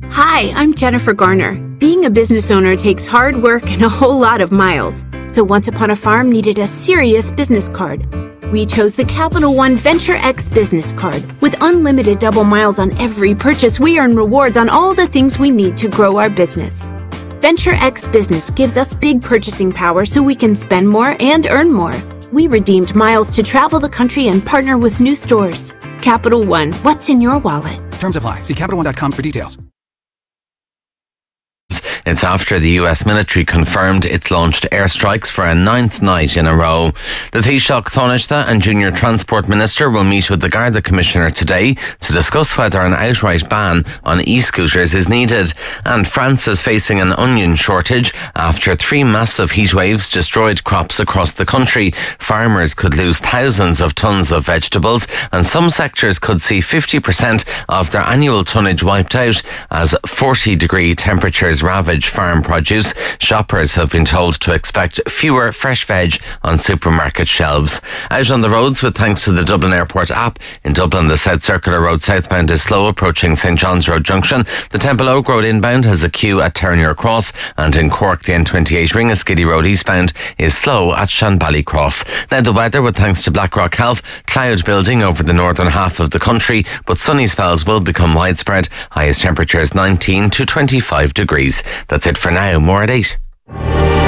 Hi, I'm Jennifer Garner. Being a business owner takes hard work and a whole lot of miles. So Once Upon a Farm needed a serious business card. We chose the Capital One Venture X business card. With unlimited double miles on every purchase, we earn rewards on all the things we need to grow our business. Venture X Business gives us big purchasing power so we can spend more and earn more. We redeemed miles to travel the country and partner with new stores. Capital One, what's in your wallet? Terms apply. See CapitalOne.com for details. It's after the US military confirmed it's launched airstrikes for a 9th night in a row. The Taoiseach Taoiseach and Junior Transport Minister will meet with the Garda Commissioner today to discuss whether an outright ban on e-scooters is needed. And France is facing an onion shortage after 3 massive heat waves destroyed crops across the country. Farmers could lose thousands of tons of vegetables, and some sectors could see 50% of their annual tonnage wiped out as 40-degree temperatures ravage farm produce. Shoppers have been told to expect fewer fresh veg on supermarket shelves. Out on the roads, with thanks to the Dublin Airport app. In Dublin, the South Circular Road southbound is slow approaching St John's Road Junction. The Temple Oak Road inbound has a queue at Ternier Cross, and in Cork, the N28 Ringaskiddy Road eastbound is slow at Shanbally Cross. Now the weather, with thanks to Blackrock Health, cloud building over the northern half of the country, but sunny spells will become widespread. Highest temperatures 19 to 25 degrees. That's it for now. More at 8.